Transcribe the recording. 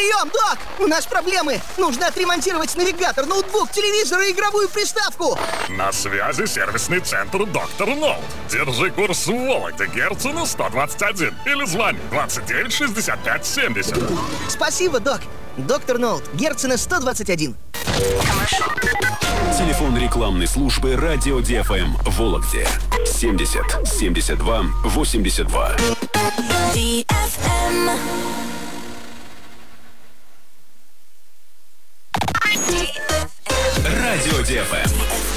Прием, док! У нас проблемы! Нужно отремонтировать навигатор, ноутбук, телевизор и игровую приставку! На связи сервисный центр «Доктор Ноут». Держи курс в Вологде, Герцена 121. Или звони 29 65 70. Спасибо, док. Доктор Ноут, Герцена 121. Телефон рекламной службы «Радио ДФМ» в Вологде. 70 72 82. Радио ДФМ.